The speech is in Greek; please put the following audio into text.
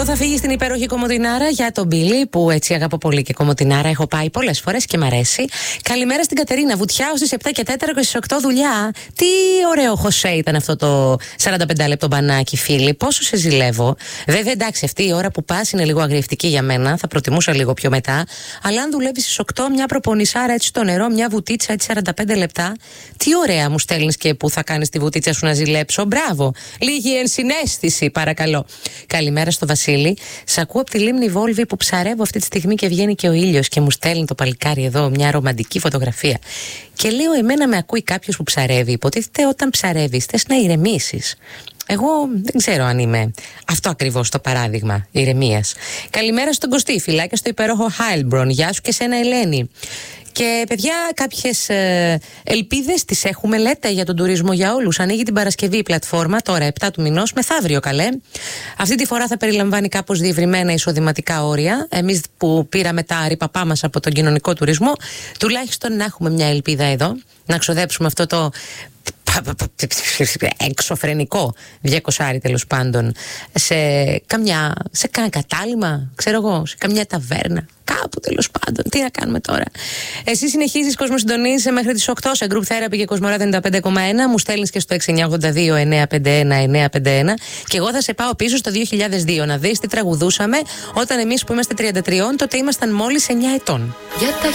θα φύγει στην υπέροχη Κομοτηνάρα για τον Μπίλι, που έτσι αγαπώ πολύ και Κομοτηνάρα. Έχω πάει πολλές φορές και μ' αρέσει. Καλημέρα στην Κατερίνα. Βουτιάω στις 7 και 4 και στις 8 δουλειά. Τι ωραίο Χωσέ ήταν αυτό το 45 λεπτό μπανάκι, φίλοι. Πόσο σε ζηλεύω. Βέβαια, εντάξει, αυτή η ώρα που πας είναι λίγο αγριευτική για μένα. Θα προτιμούσα λίγο πιο μετά. Αλλά αν δουλεύεις στις 8, μια προπονησάρα έτσι στο νερό, μια βουτίτσα έτσι 45 λεπτά. Τι ωραία μου στέλνεις και που θα κάνεις τη βουτίτσα σου να ζηλέψω. Μπράβο. Λίγη ενσυναίσθηση, παρακαλώ. Καλημέρα στο Βασίλη. Σ' ακούω από τη λίμνη Βόλβη που ψαρεύω αυτή τη στιγμή και βγαίνει και ο ήλιος και μου στέλνει το παλικάρι εδώ μια ρομαντική φωτογραφία. Και λέω, εμένα με ακούει κάποιος που ψαρεύει. Υποτίθεται όταν ψαρεύεις θες να ηρεμήσεις. Εγώ δεν ξέρω αν είμαι αυτό ακριβώς το παράδειγμα ηρεμίας. Καλημέρα στον Κωστή, φυλάκια στο υπέροχο Χάιλμπρον. Γεια σου και σένα, Ελένη. Και παιδιά, κάποιες ελπίδες τις έχουμε, λέτε, για τον τουρισμό για όλους. Ανοίγει την Παρασκευή η πλατφόρμα, τώρα 7 του μηνός, μεθαύριο καλέ. Αυτή τη φορά θα περιλαμβάνει κάπως διευρυμένα εισοδηματικά όρια. Εμείς που πήραμε τα ρηπαπά μας από τον κοινωνικό τουρισμό, τουλάχιστον να έχουμε μια ελπίδα εδώ, να ξοδέψουμε αυτό το εξωφρενικό 200 τέλος πάντων σε κανένα κατάλημα, ξέρω εγώ, σε καμιά ταβέρνα. Κάπου τέλος πάντων. Τι να κάνουμε τώρα. Εσύ συνεχίζεις, κόσμο συντονίζεσαι μέχρι τις 8 σε Group Therapy και Κοσμοράδιο 95,1. Μου στέλνεις και στο 6982-951-951. Και εγώ θα σε πάω πίσω στο 2002 να δεις τι τραγουδούσαμε όταν εμείς που είμαστε 33, τότε ήμασταν μόλις 9 ετών. Για τα